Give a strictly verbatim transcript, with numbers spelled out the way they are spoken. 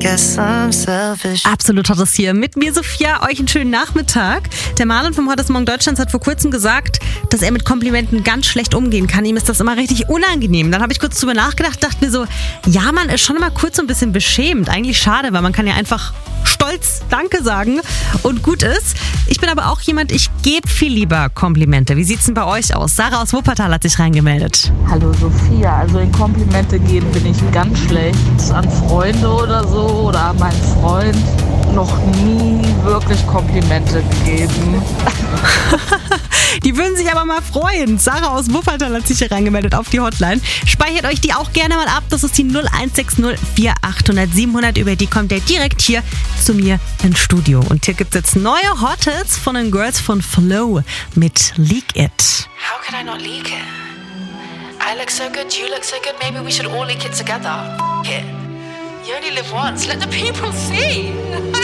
guess I'm selfish. Absolut hat es hier mit mir, Sophia. Euch einen schönen Nachmittag. Der Marlon vom Heute Morgen Deutschlands hat vor kurzem gesagt, dass er mit Komplimenten ganz schlecht umgehen kann. Ihm ist das immer richtig unangenehm. Dann habe ich kurz drüber nachgedacht, dachte mir so, ja, man ist schon immer kurz so ein bisschen beschämt. Eigentlich schade, weil man kann ja einfach stolz Danke sagen und gut ist. Ich bin aber auch jemand, ich gebe viel lieber Komplimente. Wie sieht's denn bei euch aus? Sarah aus Wuppertal hat sich reingemeldet. Hallo Sophia, also in Komplimente geben bin ich ganz schlecht. An Freunde oder so oder an meinen Freund noch nie wirklich Komplimente gegeben. Die würden sich aber mal freuen. Sarah aus Wuppertal hat sich hier reingemeldet auf die Hotline. Speichert euch die auch gerne mal ab. Das ist die null eins sechs null vier achthundert siebenhundert. Über die kommt ihr direkt hier zu mir ins Studio. Und hier gibt es jetzt neue Hot Hits von den Girls von Flow mit Leak It. How could I not leak it? I look so good, you look so good, maybe we should all leak it together. F*** it. You only live once, let the people see.